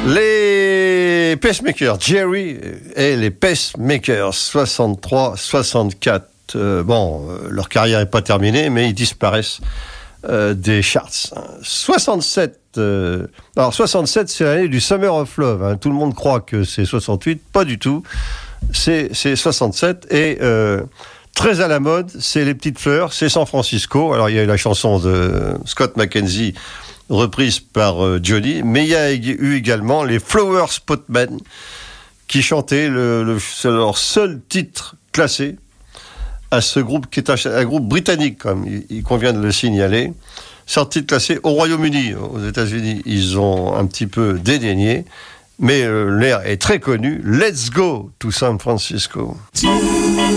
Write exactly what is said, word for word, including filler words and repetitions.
Les pacemakers, Jerry et les pacemakers, soixante-trois soixante-quatre. Euh, bon, euh, leur carrière n'est pas terminée, mais ils disparaissent euh, des charts. soixante-sept. Euh, alors soixante-sept, c'est l'année du Summer of Love. Hein. Tout le monde croit que c'est soixante-huit, pas du tout. C'est, c'est soixante-sept et euh, très à la mode, c'est les petites fleurs, c'est San Francisco. Alors il y a eu la chanson de Scott McKenzie reprise par euh, Johnny, mais il y a eu également les Flower Spotmen qui chantaient le, le, leur seul titre classé à ce groupe qui est un, un groupe britannique, comme il, il convient de le signaler. Seul titre classé au Royaume-Uni. Aux États-Unis, ils ont un petit peu dédaigné, mais euh, l'air est très connu. Let's go to San Francisco.